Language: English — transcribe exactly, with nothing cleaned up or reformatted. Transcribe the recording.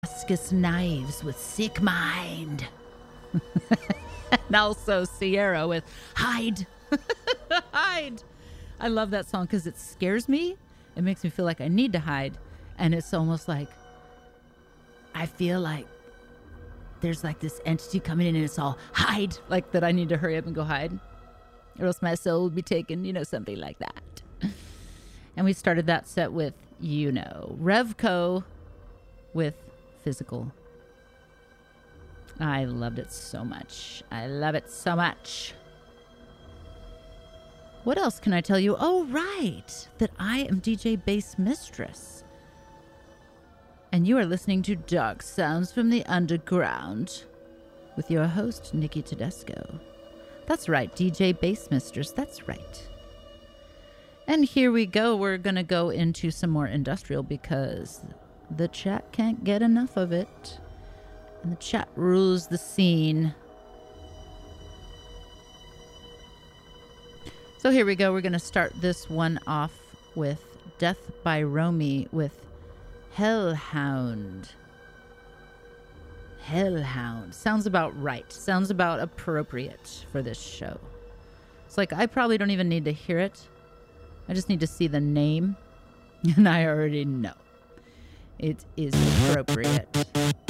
Damascus Knives with Sick Mind. And also Sierra with Hide. Hide. I love that song because it scares me. It makes me feel like I need to hide. And it's almost like I feel like there's like this entity coming in and it's all hide. Like that I need to hurry up and go hide. Or else my soul will be taken, you know, something like that. And we started that set with, you know, Revco with Physical. I loved it so much. I love it so much. What else can I tell you? Oh, right. That I am D J Bass Mistress. And you are listening to Dark Sounds from the Underground with your host, Nikki Tedesco. That's right, D J Bass Mistress. That's right. And here we go. We're going to go into some more industrial because the chat can't get enough of it. And the chat rules the scene. So here we go. We're going to start this one off with Death by Romy with Hellhound. Hellhound. Sounds about right. Sounds about appropriate for this show. It's like I probably don't even need to hear it. I just need to see the name. And I already know. It is appropriate.